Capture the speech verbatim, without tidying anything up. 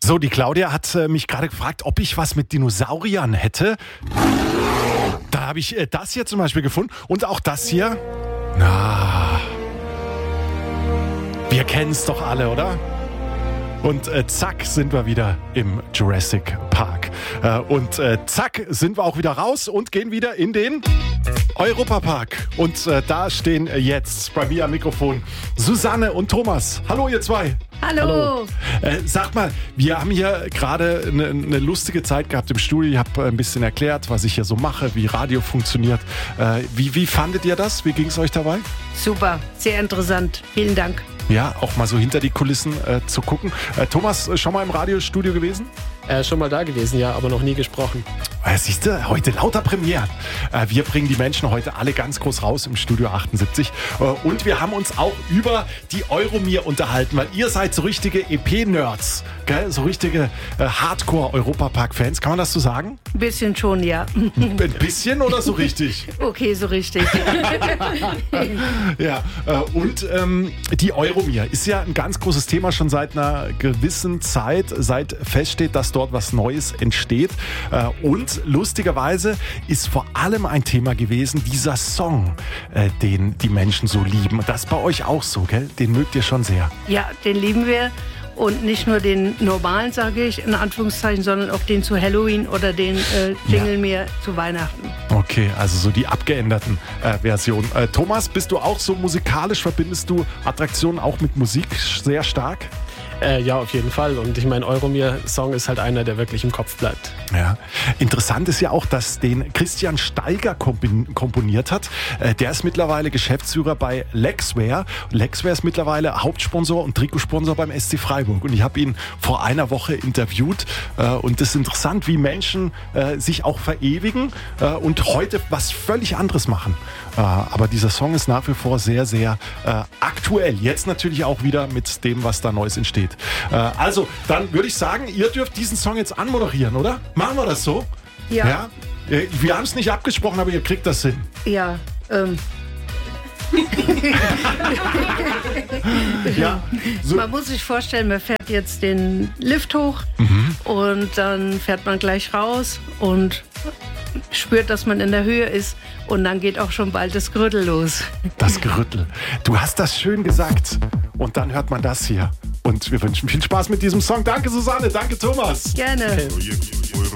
So, die Claudia hat äh, mich gerade gefragt, ob ich was mit Dinosauriern hätte. Da habe ich äh, das hier zum Beispiel gefunden und auch das hier. Na, wir kennen es doch alle, oder? Und äh, zack, sind wir wieder im Jurassic Park. Äh, und äh, zack, sind wir auch wieder raus und gehen wieder in den Europapark. Und äh, da stehen jetzt bei mir am Mikrofon Susanne und Thomas. Hallo, ihr zwei. Hallo. Hallo. Äh, sagt mal, wir haben hier gerade eine, eine lustige Zeit gehabt im Studio. Ich habe ein bisschen erklärt, was ich hier so mache, wie Radio funktioniert. Äh, wie, wie fandet ihr das? Wie ging es euch dabei? Super, sehr interessant. Vielen Dank. Ja, auch mal so hinter die Kulissen äh, zu gucken. Äh, Thomas, schon mal im Radiostudio gewesen? Äh, schon mal da gewesen, ja, aber noch nie gesprochen. Äh, siehst du, heute lauter Premieren. Äh, wir bringen die Menschen heute alle ganz groß raus im Studio achtundsiebzig. Äh, und wir haben uns auch über die Euromir unterhalten, weil ihr seid so richtige E P-Nerds, gell? So richtige äh, Hardcore-Europapark-Fans. Kann man das so sagen? Ein bisschen schon, ja. Ein bisschen oder so richtig? Okay, so richtig. Ja, äh, und ähm, die Euromir ist ja ein ganz großes Thema schon seit einer gewissen Zeit, seit feststeht, dass dort was Neues entsteht. Äh, und lustigerweise ist vor allem ein Thema gewesen, dieser Song, äh, den die Menschen so lieben. Das ist bei euch auch so, gell? Den mögt ihr schon sehr. Ja, den lieben wir. Und nicht nur den normalen, sage ich, in Anführungszeichen, sondern auch den zu Halloween oder den äh, Jingle Ja. mir zu Weihnachten. Okay, also so die abgeänderten äh, Versionen. Äh, Thomas, bist du auch so musikalisch? Verbindest du Attraktionen auch mit Musik sehr stark? Äh, ja, auf jeden Fall. Und ich meine, Euromir-Song ist halt einer, der wirklich im Kopf bleibt. Ja. Interessant ist ja auch, dass den Christian Steiger kompon- komponiert hat. Äh, der ist mittlerweile Geschäftsführer bei Lexware. Lexware ist mittlerweile Hauptsponsor und Trikotsponsor beim S C Freiburg. Und ich habe ihn vor einer Woche interviewt. Äh, und es ist interessant, wie Menschen äh, sich auch verewigen äh, und heute was völlig anderes machen. Äh, aber dieser Song ist nach wie vor sehr, sehr äh, aktuell. Jetzt natürlich auch wieder mit dem, was da Neues entsteht. Äh, also, dann würde ich sagen, ihr dürft diesen Song jetzt anmoderieren, oder? Machen wir das so? Ja. Ja? Äh, Wir haben es nicht abgesprochen, aber ihr kriegt das hin. Ja, ähm, Ja. So. man muss sich vorstellen, man fährt jetzt den Lift hoch und dann fährt man gleich raus und spürt, dass man in der Höhe ist und dann geht auch schon bald das Gerüttel los. Das Gerüttel. Du hast das schön gesagt. Und dann hört man das hier. Und wir wünschen viel Spaß mit diesem Song. Danke, Susanne. Danke, Thomas. Gerne. Okay.